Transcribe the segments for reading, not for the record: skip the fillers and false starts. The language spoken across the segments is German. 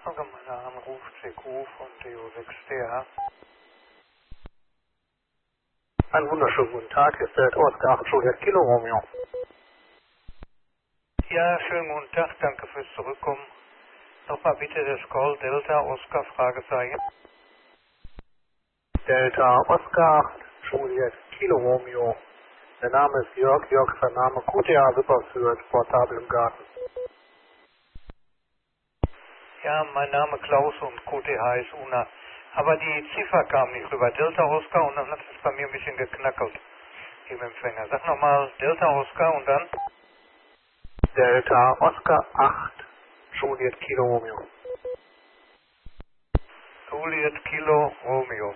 Allgemeiner Anruf CQ von DO6DR. Einen wunderschönen guten Tag, hier ist der Oscar 8 Juliet Kilo Romeo. Ja, schönen guten Tag, danke fürs Zurückkommen. Nochmal bitte das Call Delta Oscar Fragezeichen. Delta Oscar 8 Juliet Kilo Romeo. Der Name ist Jörg, Jörg ist der Name, QTA Wipperfürth, portabel im Garten. Ja, mein Name Klaus und QTH ist Una. Aber die Ziffer kam nicht rüber. Delta Oscar und dann hat es bei mir ein bisschen geknackelt im Empfänger. Sag nochmal Delta Oscar und dann Delta Oscar 8 Juliet Kilo Romeo. Juliet Kilo Romeo.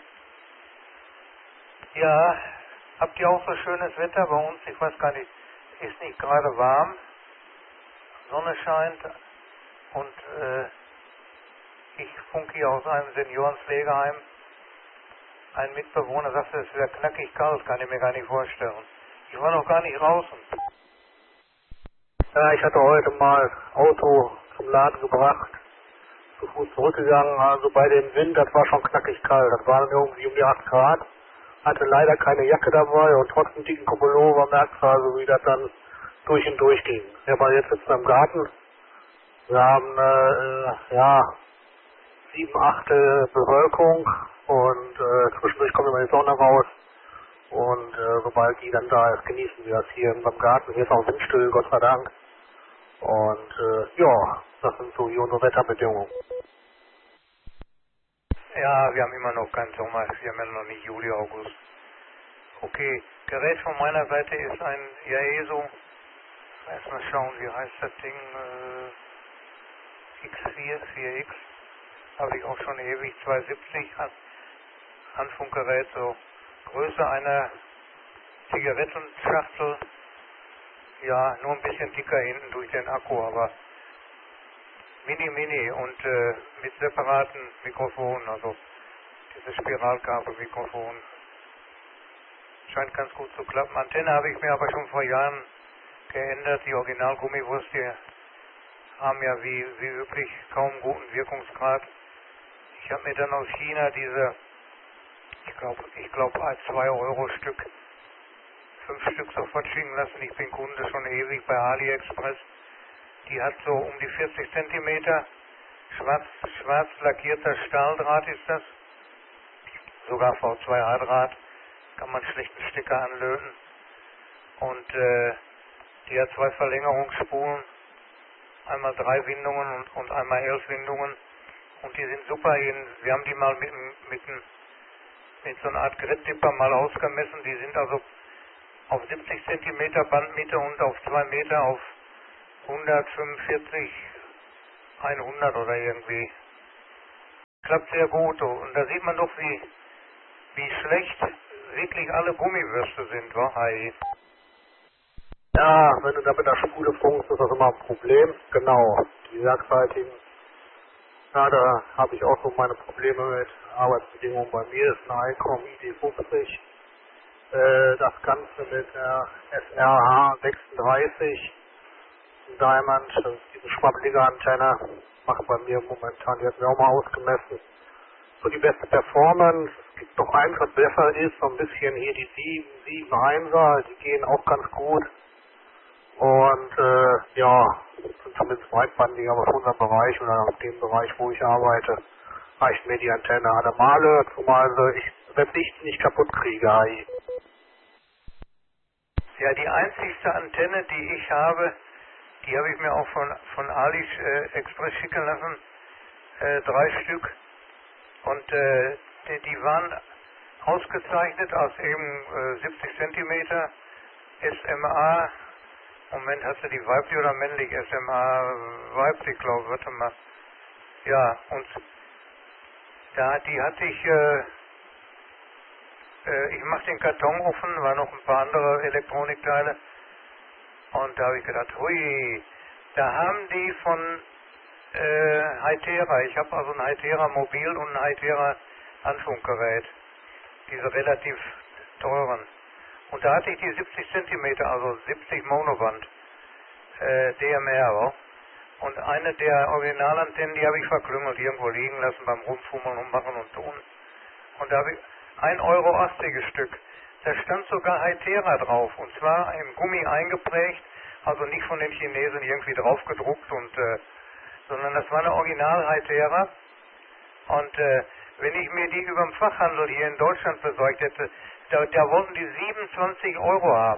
Ja, habt ihr auch so schönes Wetter bei uns? Ich weiß gar nicht, ist nicht gerade warm. Sonne scheint und ich funke hier aus einem Seniorenpflegeheim. Ein Mitbewohner sagte, es wäre knackig kalt, kann ich mir gar nicht vorstellen. Ich war noch gar nicht draußen. Ja, ich hatte heute mal Auto zum Laden gebracht, zu Fuß zurückgegangen, also bei dem Wind, das war schon knackig kalt. Das waren irgendwie um die 8 Grad. Hatte leider keine Jacke dabei und trotzdem dicken Pullover, merkst du also, wie das dann durch und durch ging. Ja, aber jetzt sitzen wir im Garten. Wir haben, 7/8 Bewölkung und zwischendurch kommt immer die Sonne raus. Und sobald die dann da ist, genießen wir das hier im Garten. Hier ist auch windstill, Gott sei Dank. Und das sind so hier unsere Wetterbedingungen. Ja, wir haben immer noch keinen Sommer, wir haben ja noch nicht Juli, August. Okay, Gerät von meiner Seite ist ein Yaeso. Erstmal schauen, wie heißt das Ding? X4, 4X. Habe ich auch schon ewig, 270 Handfunkgerät, so Größe einer Zigarettenschachtel. Ja, nur ein bisschen dicker hinten durch den Akku, aber mini und mit separaten Mikrofonen, also dieses Spiralkabelmikrofon. Scheint ganz gut zu klappen. Antenne habe ich mir aber schon vor Jahren geändert. Die Original-Gummiwurst, die haben ja wie üblich kaum guten Wirkungsgrad. Ich habe mir dann aus China diese, ich glaube 2 Euro Stück, 5 Stück sofort schicken lassen. Ich bin Kunde schon ewig bei AliExpress. Die hat so um die 40 Zentimeter, schwarz lackierter Stahldraht ist das, sogar V2A-Draht, kann man schlechten Stecker anlöten. Und die hat 2 Verlängerungsspulen, einmal 3 Windungen und einmal 11 Windungen. Und die sind super. Wir haben die mal mit so einer Art Grid-Dipper mal ausgemessen. Die sind also auf 70 Zentimeter Bandmitte und auf 2 Meter auf 145, 100 oder irgendwie. Klappt sehr gut. Und da sieht man doch, wie schlecht wirklich alle Gummiwürste sind, wa? Hi. Ja, wenn du da mit der Spule funkst, ist das immer ein Problem. Genau, die werkseitigen. Ja, da habe ich auch so meine Probleme mit Arbeitsbedingungen. Bei mir ist eine ICOM ID50. Das Ganze mit der SRH 36 Diamond, das ist diese schwabbelige Antenne, macht bei mir momentan, die hat mir auch mal ausgemessen, so die beste Performance. Es gibt noch eins, was besser ist, so ein bisschen hier die 771er, die gehen auch ganz gut. Und sind zumindest breitbandig, aber für unseren Bereich oder auf dem Bereich, wo ich arbeite, reicht mir die Antenne alle Male, zumal ich Licht nicht kaputt kriege. Ja, die einzigste Antenne, die ich habe, die habe ich mir auch von AliExpress schicken lassen, 3 Stück. Und die waren ausgezeichnet aus eben 70 Zentimeter SMA. Moment, hast du die weiblich oder männlich? SMA weiblich, glaube ich, warte mal. Ja, und die hatte ich mache den Karton offen, war noch ein paar andere Elektronikteile. Und da habe ich gedacht, hui, da haben die von Hytera, ich habe also ein Hytera Mobil und ein Hytera Handfunkgerät, diese relativ teuren. Und da hatte ich die 70 Zentimeter, also 70 Monoband, DMR auch. Und eine der Originalantennen, die habe ich verklüngelt, irgendwo liegen lassen beim Rumfummeln und Machen und Tun. Und da habe ich 1,80 € Stück. Da stand sogar Hytera drauf, und zwar im Gummi eingeprägt, also nicht von den Chinesen irgendwie drauf gedruckt, sondern das war eine Original Hytera. Und wenn ich mir die über den Fachhandel hier in Deutschland besorgt hätte, da wollten die 27 € haben.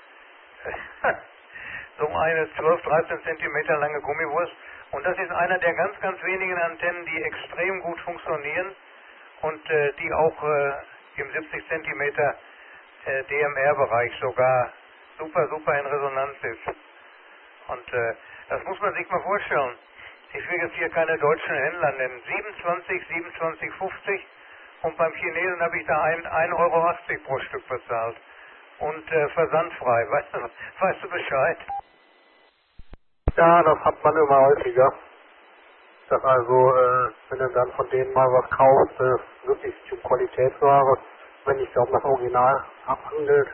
So eine 12-13 Zentimeter lange Gummiwurst. Und das ist einer der ganz, ganz wenigen Antennen, die extrem gut funktionieren und die auch im 70 Zentimeter DMR-Bereich sogar super, super in Resonanz ist. Und das muss man sich mal vorstellen. Ich will jetzt hier keine deutschen Händler nennen. 27,50 und beim Chinesen habe ich da 1,80 € pro Stück bezahlt. Und versandfrei. Weißt du Bescheid? Ja, das hat man immer häufiger. Dass also, wenn du dann von denen mal was kaufst, wirklich um Qualitätsware, wenn nicht um das Original abhandelt,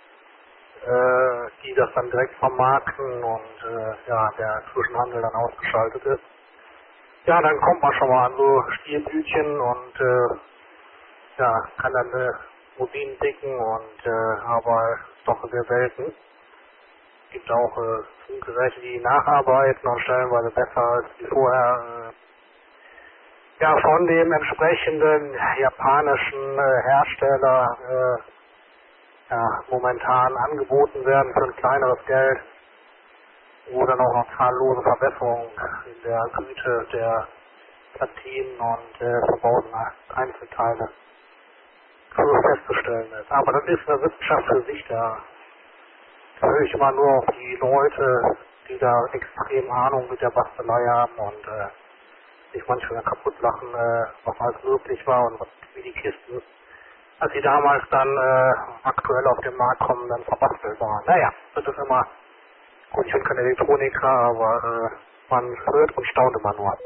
die das dann direkt vermarkten und ja, der Zwischenhandel dann ausgeschaltet ist. Ja, dann kommt man schon mal an so Stilblütchen und ja, kann dann Rosinen picken und aber doch sehr selten. Es gibt auch Funkgeräte, die nacharbeiten und stellenweise besser als die vorher ja, von dem entsprechenden japanischen Hersteller ja, momentan angeboten werden für ein kleineres Geld, wo dann auch noch zahllose Verbesserungen in der Güte der Platinen und verbauten Einzelteile festzustellen ist. Aber das ist eine Wissenschaft für sich, da höre ich immer nur auf die Leute, die da extrem Ahnung mit der Bastelei haben und sich manchmal kaputt lachen, was alles möglich war und wie die Kisten, als sie damals dann aktuell auf den Markt kommen, dann verbastelt waren. Naja, das ist immer, gut, ich bin kein Elektroniker, aber man hört und staunt immer nur.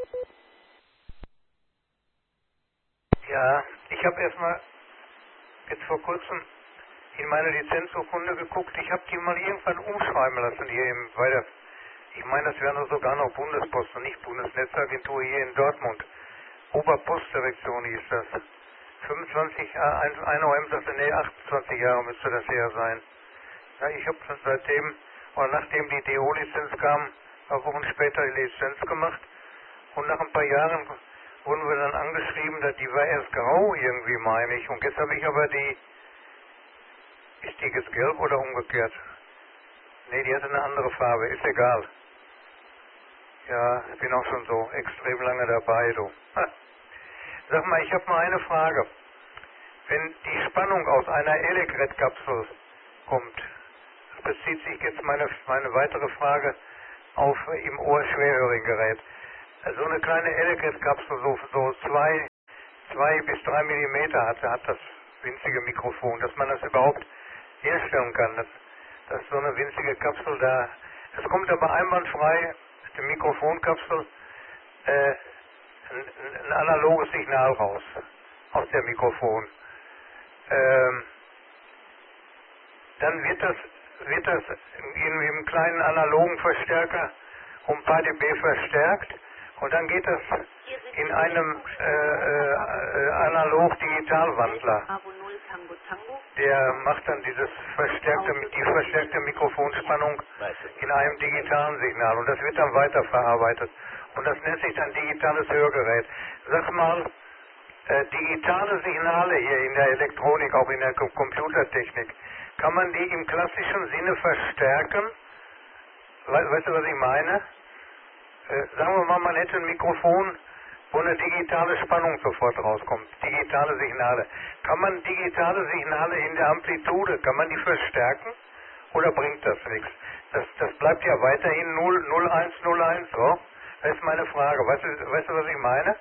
Ja, ich habe erstmal jetzt vor kurzem in meine Lizenzurkunde geguckt. Ich habe die mal irgendwann umschreiben lassen hier bei ich meine, das wäre nur sogar noch Bundespost und nicht Bundesnetzagentur hier in Dortmund. Oberpostdirektion hieß das. 25, ein OM sagte, nee, 28 Jahre müsste das her sein. Ja, ich habe seitdem, oder nachdem die DO-Lizenz kam, ein paar Wochen später die Lizenz gemacht. Und nach ein paar Jahren wurden wir dann angeschrieben, die war erst grau irgendwie, meine ich. Und jetzt habe ich aber ist die jetzt gelb oder umgekehrt? Nee, die hatte eine andere Farbe, ist egal. Ja, ich bin auch schon so extrem lange dabei, du. Sag mal, ich habe mal eine Frage. Wenn die Spannung aus einer Elekret-Kapsel kommt, bezieht sich jetzt meine weitere Frage auf im Ohr Schwerhöriggerät. So eine kleine Elekret-Kapsel, so 2 bis 3 Millimeter hat das winzige Mikrofon, dass man das überhaupt herstellen kann. Das ist so eine winzige Kapsel da. Es kommt aber einwandfrei, die Mikrofonkapsel, ein analoges Signal raus aus der Mikrofon. Dann wird das im kleinen analogen Verstärker um ein paar dB verstärkt und dann geht das in einem analog-digital-Wandler. Der macht dann die verstärkte Mikrofonspannung in einem digitalen Signal und das wird dann weiterverarbeitet. Und das nennt sich dann digitales Hörgerät. Sag mal, digitale Signale hier in der Elektronik, auch in der Computertechnik, kann man die im klassischen Sinne verstärken? Weißt du, was ich meine? Sagen wir mal, man hätte ein Mikrofon, wo eine digitale Spannung sofort rauskommt. Digitale Signale. Kann man digitale Signale in der Amplitude, kann man die verstärken? Oder bringt das nichts? Das bleibt ja weiterhin 0101, so? Das ist meine Frage. Weißt du, was ich meine?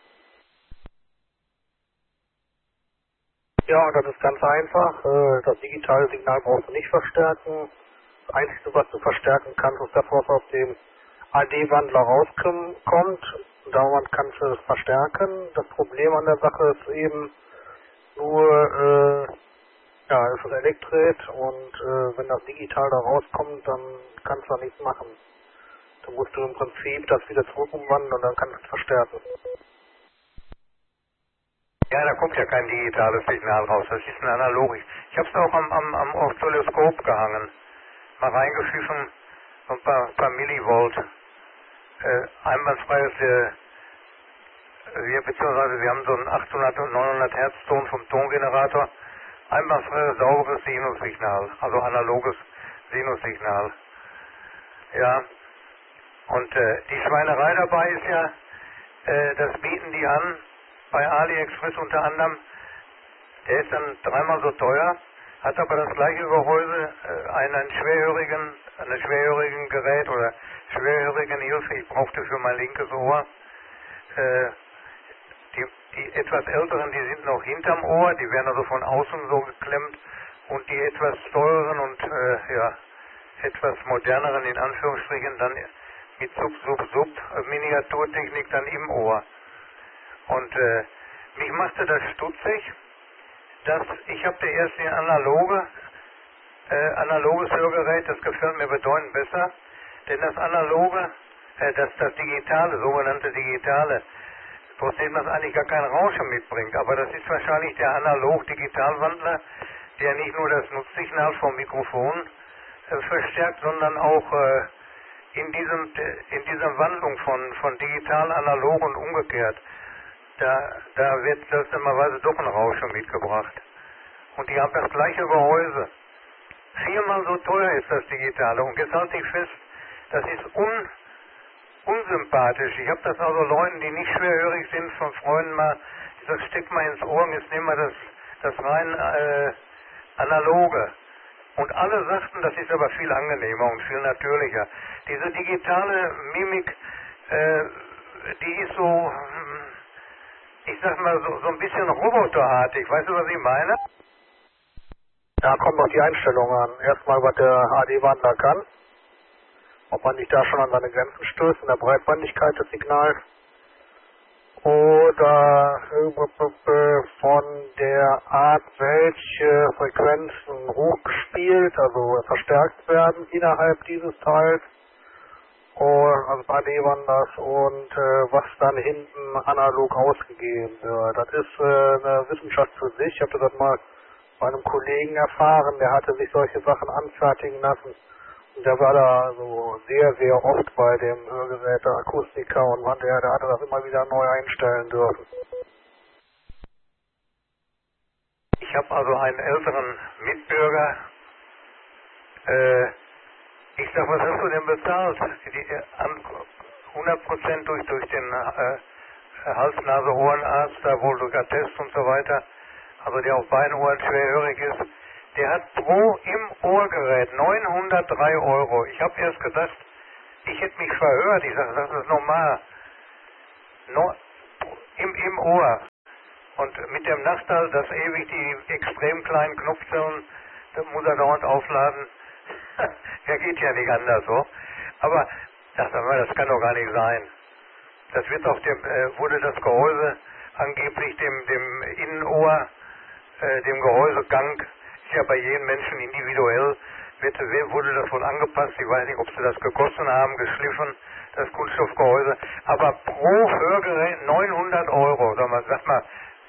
Ja, das ist ganz einfach. Das digitale Signal brauchst du nicht verstärken. Das Einzige, was du verstärken kannst, ist das, was aus dem AD-Wandler rauskommt. Dauernd kannst du es verstärken. Das Problem an der Sache ist eben nur, ja, es ist Elektret und wenn das digital da rauskommt, dann kannst du da nichts machen. Du musst du im Prinzip das wieder zurück umwandeln und dann kannst du es verstärken. Ja, da kommt ja kein digitales Signal raus, das ist ein analogisch. Ich habe es auch am Oszilloskop gehangen, mal reingepfiffen, so ein paar Millivolt. Einwandfreies, beziehungsweise wir haben so einen 800 und 900 Hertz Ton vom Tongenerator, einwandfreies, sauberes Sinussignal, also analoges Sinussignal. Ja, und die Schweinerei dabei ist ja, das bieten die an, bei AliExpress unter anderem, der ist dann dreimal so teuer, hat aber das gleiche Gehäuse, einen schwerhörigen Gerät oder schwerhörigen Hilfe, ich brauchte für mein linkes Ohr. Die etwas älteren, die sind noch hinterm Ohr, die werden also von außen so geklemmt und die etwas teureren und etwas moderneren in Anführungsstrichen dann mit Miniaturtechnik dann im Ohr. Und mich machte das stutzig, dass ich habe der erste analoges Hörgerät, das gefällt mir bedeutend besser, denn das analoge, das digitale, sogenannte digitale, trotzdem das eigentlich gar kein Rauschen mitbringt, aber das ist wahrscheinlich der Analog-Digitalwandler, der nicht nur das Nutzsignal vom Mikrofon verstärkt, sondern auch in dieser Wandlung von digital, analog und umgekehrt, da wird seltsamerweise doch ein Rauschen mitgebracht. Und die haben das gleiche Gehäuse. Viermal so teuer ist das Digitale. Und jetzt halte ich fest, das ist unsympathisch. Ich habe das also Leuten, die nicht schwerhörig sind, von Freunden mal, das steckt mal ins Ohr, jetzt nehmen wir das rein analoge. Und alle sagten, das ist aber viel angenehmer und viel natürlicher. Diese digitale Mimik, die ist so, ich sag mal, so ein bisschen roboterartig. Weißt du, was ich meine? Ja, kommt auf die Einstellung an. Erstmal, was der AD-Wandler kann. Ob man nicht da schon an seine Grenzen stößt in der Breitbandigkeit des Signals. Oder von der Art, welche Frequenzen hochgespielt, also verstärkt werden innerhalb dieses Teils. Also AD-Wandlers und was dann hinten analog ausgegeben wird. Das ist eine Wissenschaft für sich. Ich habe das mal bei einem Kollegen erfahren, der hatte sich solche Sachen anfertigen lassen. Und der war da so sehr, sehr oft bei dem Hörgerät der Akustiker und der hatte das immer wieder neu einstellen dürfen. Ich habe also einen älteren Mitbürger, ich sag, was hast du denn bezahlt? 100% durch den Hals-Nase-Ohrenarzt, da wohl durch Attest und so weiter, also der auf beiden Ohren schwerhörig ist, der hat im Ohrgerät 903 Euro. Ich habe erst gedacht, ich hätte mich verhört. Ich sage, das ist normal. Im Ohr. Und mit dem Nachteil, dass ewig die extrem kleinen Knopfzellen, das muss er dauernd aufladen. Der geht ja nicht anders so. Aber das kann doch gar nicht sein. Das wird auf wurde das Gehäuse angeblich dem Innenohr, dem Gehäusegang, ist ja bei jedem Menschen individuell, wurde das wohl angepasst. Ich weiß nicht, ob sie das gegossen haben, geschliffen, das Kunststoffgehäuse. Aber pro Hörgerät 900 Euro. Sag mal,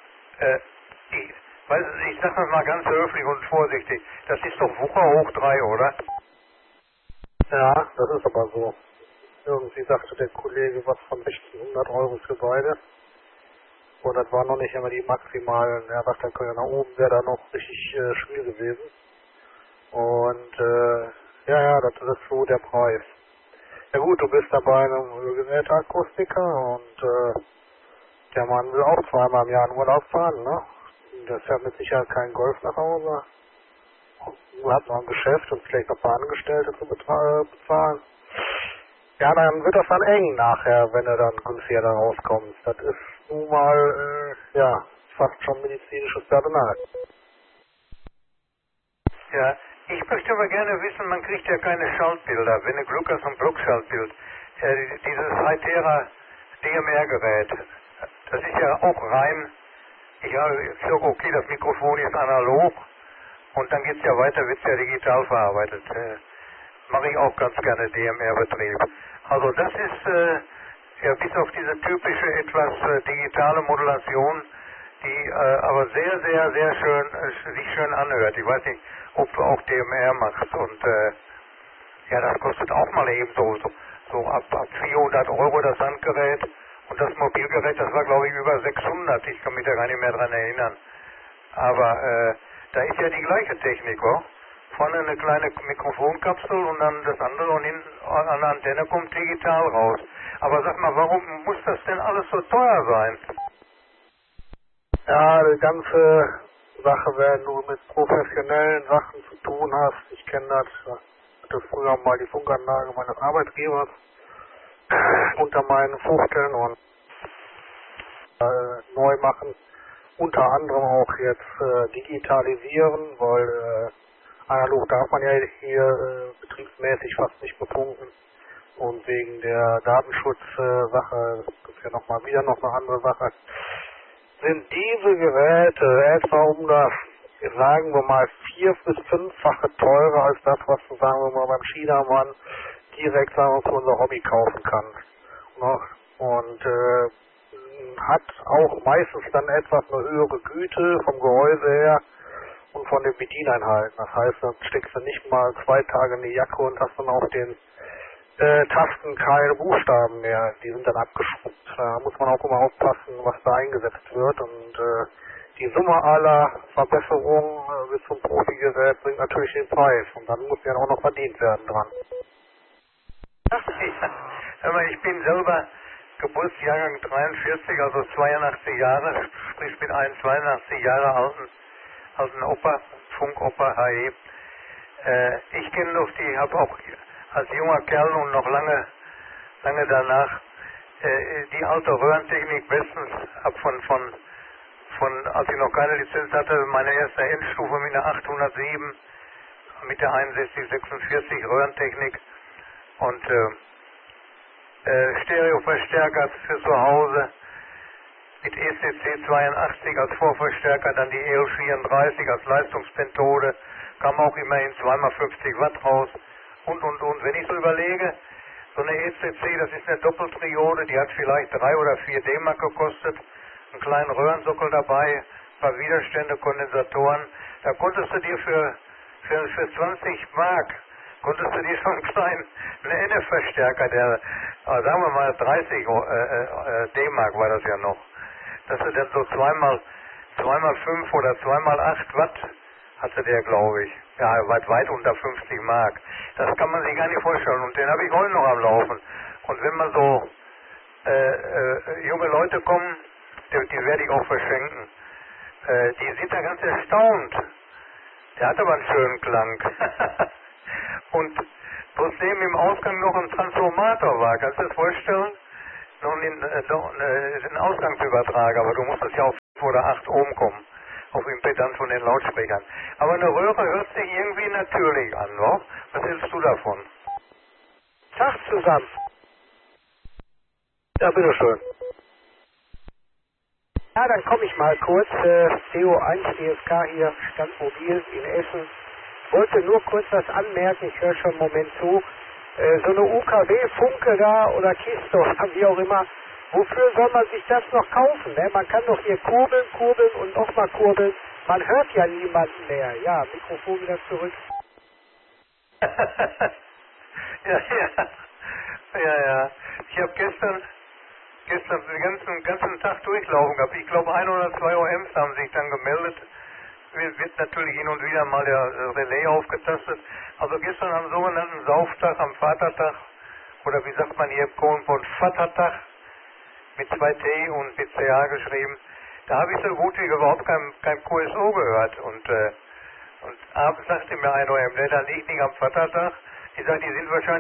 ich sag das mal ganz höflich und vorsichtig, das ist doch Wucher hoch 3, oder? Ja, das ist aber so. Irgendwie sagte der Kollege was von 1600 Euro für beide. Und das war noch nicht immer die maximalen. Er sagt, dann nach oben wäre da noch richtig schwierig gewesen. Und ja, das ist so der Preis. Ja gut, du bist dabei einem Hörgeräteakustiker und der Mann will auch zweimal im Jahr in Urlaub fahren, ne? Das fährt mit Sicherheit kein Golf nach Hause. Du hast noch ein Geschäft und vielleicht noch ein paar Angestellte zu bezahlen. Ja, dann wird das dann eng nachher, wenn er dann günstiger da rauskommt. Das ist nun mal, fast schon medizinisches Personal. Ja, ich möchte aber gerne wissen, man kriegt ja keine Schaltbilder, wenn du Glück hast, ein Blockschaltbild. Dieses Hytera DMR-Gerät, das ist ja auch rein, ich sage, okay, das Mikrofon ist analog und dann geht's ja weiter, wird's ja digital verarbeitet. Mache ich auch ganz gerne DMR-Betrieb. Also das ist ja bis auf diese typische etwas digitale Modulation, die aber sehr schön sich schön anhört. Ich weiß nicht, ob du auch DMR machst und ja, das kostet auch mal eben so ab 400 € das Handgerät und das Mobilgerät, das war glaube ich über 600, ich kann mich da gar nicht mehr dran erinnern. Aber da ist ja die gleiche Technik, oder? Vorne eine kleine Mikrofonkapsel und dann das andere und hinten an der Antenne kommt digital raus. Aber sag mal, warum muss das denn alles so teuer sein? Ja, die ganze Sache, wenn du mit professionellen Sachen zu tun hast, ich kenne das, ich hatte früher mal die Funkanlage meines Arbeitgebers unter meinen Fuchteln und neu machen, unter anderem auch jetzt digitalisieren, weil analog darf man ja hier betriebsmäßig fast nicht befunken und wegen der Datenschutzsache, das ist ja wieder noch eine andere Sache, sind diese Geräte etwa um das, sagen wir mal, 4- bis 5-fache teurer als das, was du, sagen wir mal, beim Chinamann direkt, sagen wir, für unser Hobby kaufen kannst. Und hat auch meistens dann etwas eine höhere Güte vom Gehäuse her und von den Bedieneinheiten. Das heißt, dann steckst du nicht mal 2 Tage in die Jacke und hast dann auf den Tasten keine Buchstaben mehr. Die sind dann abgeschrubbt. Da muss man auch immer aufpassen, was da eingesetzt wird. Und die Summe aller Verbesserungen bis zum Profi-Gerät bringt natürlich den Preis. Und dann muss ja auch noch verdient werden dran. Ja, ich bin selber Geburtsjahrgang 43, also 82 Jahre, sprich mit einem 82 Jahre alten Opa, Funkopa HE. Ich kenne noch habe auch als junger Kerl und noch lange danach die alte Röhrentechnik bestens ab von als ich noch keine Lizenz hatte, meine erste Endstufe mit der 807 mit der 6146 Röhrentechnik und Stereoverstärker für zu Hause mit ECC 82 als Vorverstärker, dann die EL34 als Leistungspentode, kam auch immerhin 2x50 Watt raus und. Wenn ich so überlege, so eine ECC, das ist eine Doppeltriode, die hat vielleicht 3 oder 4 D-Mark gekostet, einen kleinen Röhrensockel dabei, ein paar Widerstände, Kondensatoren, da konntest du dir für 20 Mark konntest du dir schon einen kleinen NF-Verstärker, der, sagen wir mal 30 D-Mark war das ja noch, dass du dann so 2x5 oder 2x8 Watt hatte der, glaube ich. Ja, weit unter 50 Mark. Das kann man sich gar nicht vorstellen. Und den habe ich heute noch am Laufen. Und wenn mal so junge Leute kommen, die werde ich auch verschenken, die sind da ganz erstaunt. Der hat aber einen schönen Klang. Und bloß neben im Ausgang noch ein Transformator war. Kannst du dir das vorstellen? Noch ein Ausgangsübertrager, aber du musstest ja auf 5 oder 8 Ohm kommen. Auf Impedanz von den Lautsprechern. Aber eine Röhre hört sich irgendwie natürlich an, no? Was hältst du davon? Tag zusammen. Ja, bitteschön. Ja, dann komme ich mal kurz. CO1 DSK hier, Standmobil in Essen. Wollte nur kurz was anmerken, ich höre schon einen Moment zu. So eine UKW-Funke da oder Kiste oder wie auch immer, wofür soll man sich das noch kaufen? Ne? Man kann doch hier kurbeln und nochmal kurbeln. Man hört ja niemanden mehr. Ja, Mikrofon wieder zurück. Ja. Ich habe gestern den ganzen Tag durchlaufen gehabt. Ich glaube 1 oder 2 OMs haben sich dann gemeldet. Wird natürlich hin und wieder mal der Relais aufgetastet. Also gestern am sogenannten Sauftag, am Vatertag, oder wie sagt man hier im Kohlenpott, Vatertag, mit 2 T und mit CH geschrieben, da habe ich so gut wie überhaupt kein QSO gehört. Und abends sagte mir ein OM, da liegt nicht am Vatertag. Ich sage, die sind wahrscheinlich